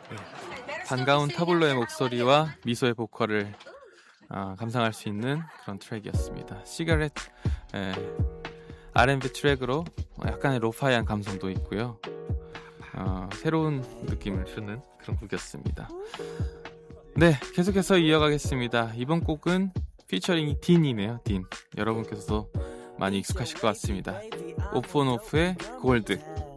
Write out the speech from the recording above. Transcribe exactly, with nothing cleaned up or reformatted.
반가운 타블로의 목소리와 미소의 보컬을 어, 감상할 수 있는 그런 트랙이었습니다. 시가렛 예, 알앤비 트랙으로 약간의 로파이한 감성도 있고요. 어, 새로운 느낌을 주는 그런 곡이었습니다. 네, 계속해서 이어가겠습니다. 이번 곡은 피처링이 딘이네요. 딘. 여러분께서도 많이 익숙하실 것 같습니다. 오프온오프의 골드.